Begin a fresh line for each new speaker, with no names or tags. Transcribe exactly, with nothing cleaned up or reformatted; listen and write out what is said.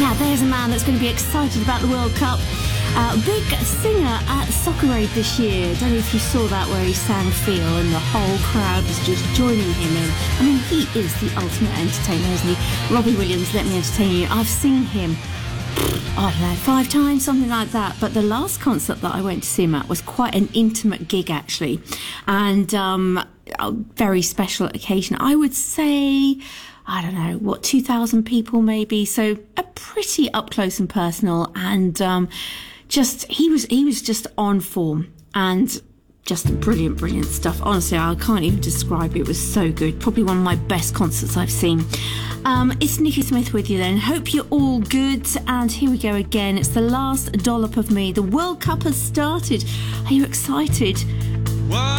Now, there's a man that's going to be excited about the World Cup. Uh, big singer at Soccer Aid this year. Don't know if you saw that, where he sang Feel and the whole crowd was just joining him in. I mean, he is the ultimate entertainer, isn't he? Robbie Williams, let me entertain you. I've seen him, I don't know, five times, something like that. But the last concert that I went to see him at was quite an intimate gig, actually. And um, a very special occasion. I would say, I don't know, what, two thousand people maybe. So a pretty up close and personal. And um, just, he was, he was just on form and just brilliant, brilliant stuff. Honestly, I can't even describe it. It was so good. Probably one of my best concerts I've seen. Um, it's Nikki Smith with you then. Hope you're all good. And here we go again. It's the last dollop of me. The World Cup has started. Are you excited? What?